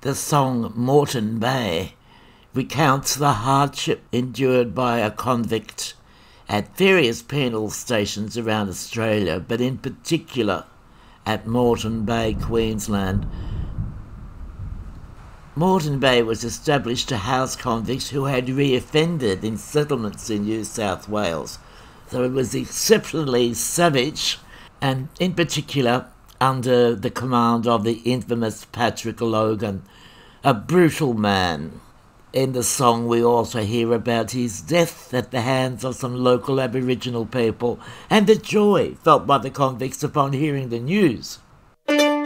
The song Moreton Bay recounts the hardship endured by a convict at various penal stations around Australia, but in particular at Moreton Bay, Queensland. Moreton Bay was established to house convicts who had reoffended in settlements in New South Wales. So it was exceptionally savage, and in particular under the command of the infamous Patrick Logan, a brutal man. In the song we also hear about his death at the hands of some local Aboriginal people and the joy felt by the convicts upon hearing the news.